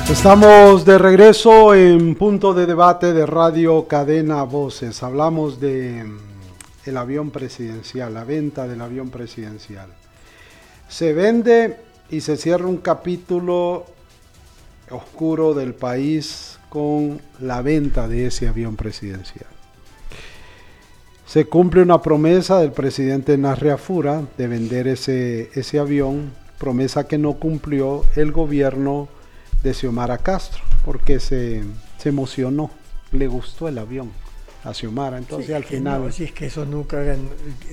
Estamos de regreso en Punto de Debate de Radio Cadena Voces. Hablamos de el avión presidencial, la venta del avión presidencial. Se vende y se cierra un capítulo oscuro del país con la venta de ese avión presidencial. Se cumple una promesa del presidente Narriafura de vender ese avión, promesa que no cumplió el gobierno de Xiomara Castro, porque se emocionó, le gustó el avión a Xiomara, entonces sí, al final... No, si es que eso nunca